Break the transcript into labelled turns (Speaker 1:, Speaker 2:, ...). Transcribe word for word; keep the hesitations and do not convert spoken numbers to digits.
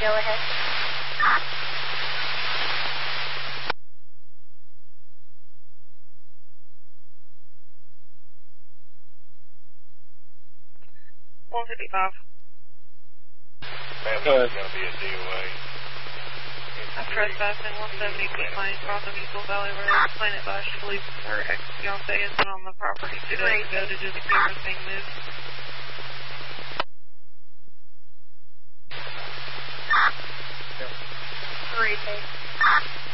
Speaker 1: go ahead.
Speaker 2: one fifty-five.
Speaker 3: Family's going to be a D O A.
Speaker 2: I'm trespassing one seventy Peak Lane, crossing Eagle Valley Road. Planet Bush believes her ex-fiance has been on the property two days ago to just get everything moved.
Speaker 1: Three,